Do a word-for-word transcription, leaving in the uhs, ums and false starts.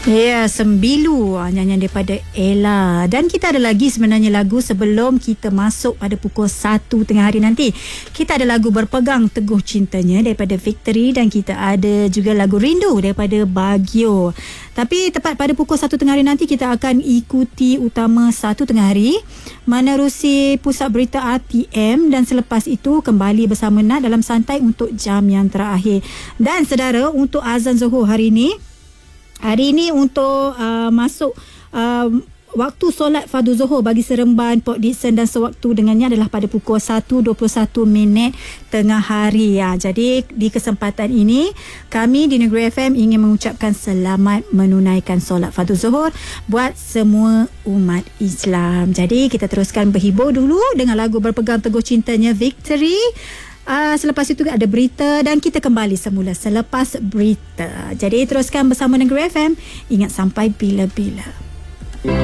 Ya, Sembilu, nyanyian daripada Ella. Dan kita ada lagi sebenarnya lagu sebelum kita masuk pada pukul satu tengah hari nanti. Kita ada lagu Berpegang Teguh Cintanya daripada Victory, dan kita ada juga lagu Rindu daripada Baguio. Tapi tepat pada pukul satu tengah hari nanti kita akan ikuti utama satu tengah hari menerusi pusat berita R T M, dan selepas itu kembali bersama Nat dalam Santai untuk jam yang terakhir. Dan saudara, untuk azan Zuhur hari ini, Hari ini untuk uh, masuk uh, waktu solat fardu Zuhur bagi Seremban, Port Dickson dan sewaktu dengannya adalah pada pukul satu dua puluh satu minit tengah hari. Ya. Jadi di kesempatan ini kami di Negeri F M ingin mengucapkan selamat menunaikan solat fardu Zuhur buat semua umat Islam. Jadi kita teruskan berhibur dulu dengan lagu Berpegang Teguh Cintanya Victory. Uh, selepas itu ada berita dan kita kembali semula selepas berita. Jadi teruskan bersama Negeri F M. Ingat sampai bila-bila.